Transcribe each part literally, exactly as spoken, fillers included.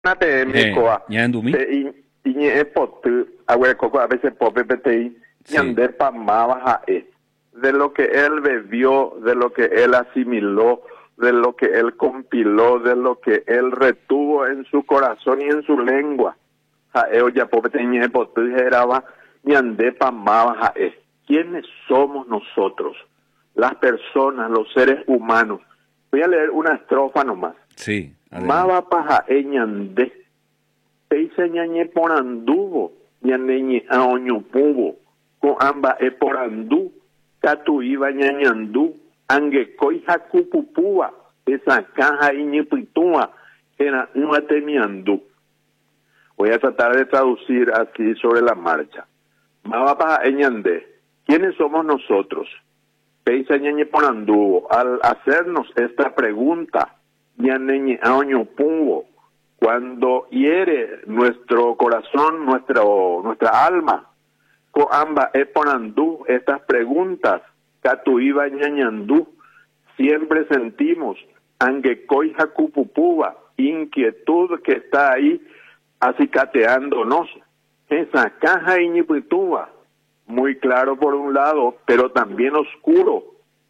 Nate Eh, mikoa ñandumi. te i iñe potu agüe coco a veces pope pti Sí. ñander pa maba e de lo que él bebió, de lo que él asimiló, de lo que él compiló, de lo que él retuvo en su corazón y en su lengua. Jaeo ya pope te iñe potu geraba ñander pa maba e. ¿Quiénes somos nosotros? Las personas, los seres humanos. Voy a leer una estrofa nomás. Sí, adelante. Maba paja e ñande. Peisa ñañe poranduvo, ñaneñe aoño puvo, ko amba e porandu, katu iba ñañandu, ange koi hakupupua, esa caja iñipitúa, era un atemiandu. Voy a tratar de traducir así sobre la marcha. Maba paja e ñande. ¿Quiénes somos nosotros? Peisa ñañe poranduvo, al hacernos esta pregunta, ñaneñe aoño puvo, cuando hiere nuestro corazón, nuestro, nuestra alma, ko amba eponandú, estas preguntas, katu iba ñañandú, siempre sentimos, ange koi hakupupuba, inquietud que está ahí acicateándonos, esa caja iñipitúa, muy claro por un lado, pero también oscuro,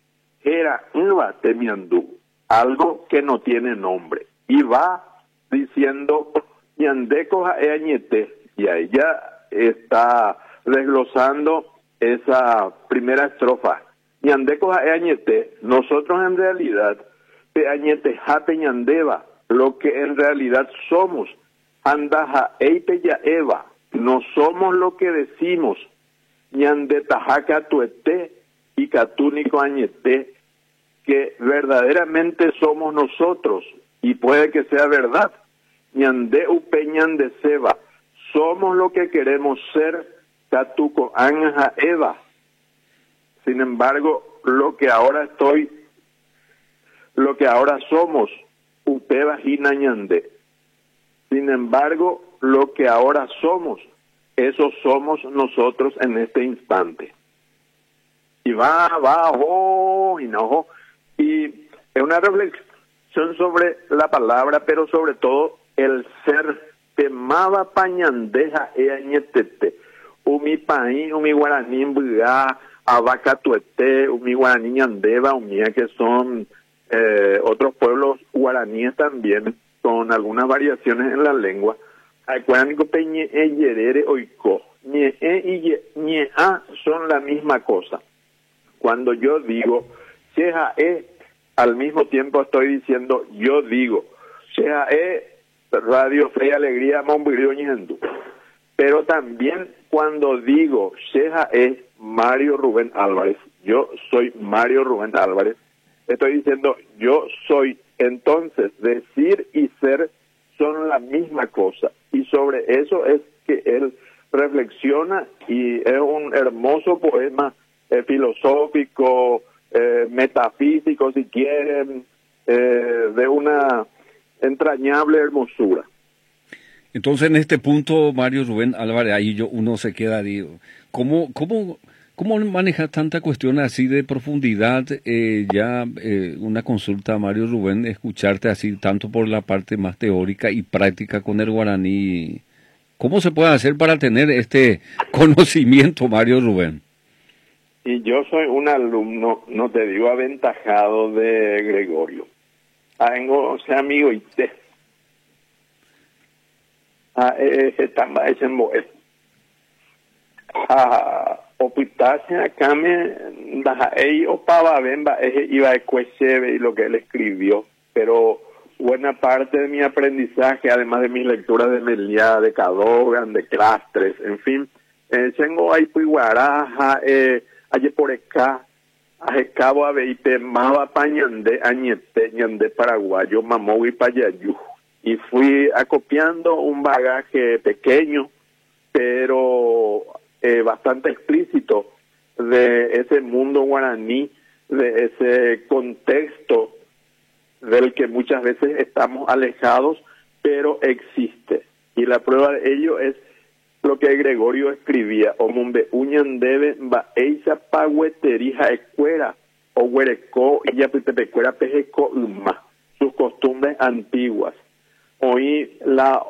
era iba temiandú, algo que no tiene nombre, y va diciendo ñandeco e añete, y ahí ya está desglosando esa primera estrofa. Ñandeco e añete, nosotros en realidad te añete jate ñandeva, lo que en realidad somos, andaja eite ya eva, no somos lo que decimos, ñandetajaca tuete y catúnico añete, que verdaderamente somos nosotros, y puede que sea verdad. Ñande upeñan de seba, somos lo que queremos ser, Catuco anja Eva. Sin embargo, lo que ahora estoy, lo que ahora somos, upeba jina ñande. Sin embargo, lo que ahora somos, eso somos nosotros en este instante. Y va, va, oh, y no, y es una reflexión sobre la palabra, pero sobre todo el ser. Temaba pañandeja e añetete, umi paí, umi guaraní mbua, abacatuete, umi guaraní ñandeva, umía, que son eh, otros pueblos guaraníes también, con algunas variaciones en la lengua. Acuánico peñe e yerere oiko, ñe e y ñe a son la misma cosa. Cuando yo digo cheja e, al mismo tiempo estoy diciendo yo digo cheja e, Radio Fe y Alegría Monbirio Ñendu. Pero también cuando digo cheja e Mario Rubén Álvarez, yo soy Mario Rubén Álvarez, estoy diciendo yo soy. Entonces decir y ser son la misma cosa, y sobre eso es que él reflexiona, y es un hermoso poema eh, filosófico, eh, metafísico, si quieren, eh, de una entrañable hermosura. Entonces, en este punto, Mario Rubén Álvarez, ahí yo uno se queda, digo, ¿cómo, cómo, cómo manejas tanta cuestión así de profundidad? Eh, ya eh, una consulta a Mario Rubén, escucharte así tanto por la parte más teórica y práctica con el guaraní. ¿Cómo se puede hacer para tener este conocimiento, Mario Rubén? Y yo soy un alumno, no te digo aventajado, de Gregorio. Tengo, o sea, amigo, y te. Ah, eh, estamba ese moe. Ah, opitaje acá me da ey opaba bemba ese iba a cueseve y lo que él escribió, pero buena parte de mi aprendizaje, además de mis lecturas de Meliá, de Cadogan, de Clastres, en fin, eh, tengo ahí puiguaraja, eh, allí por acá, a cabo a veinte maba pañande añete ñande paraguayo mamó y payayú, y fui acopiando un bagaje pequeño pero eh, bastante explícito de ese mundo guaraní, de ese contexto del que muchas veces estamos alejados, pero existe, y la prueba de ello es lo que Gregorio escribía: Omumbe uñan debe va eisa pagueterija escuera o huerecó y ya pecuera pejeco uma, sus costumbres antiguas. hoy la